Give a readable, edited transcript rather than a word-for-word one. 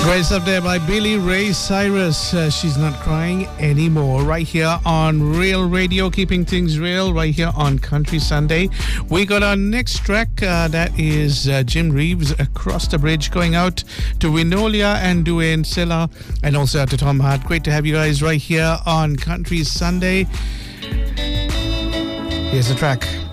Raised Up There by Billy Ray Cyrus. She's Not Crying Anymore. Right here on Real Radio, keeping things real, right here on Country Sunday. We got our next track. That is Jim Reeves, Across the Bridge, going out to Winolia and Duane Silla, and also out to Tom Hart. Great to have you guys right here on Country Sunday. Here's the track.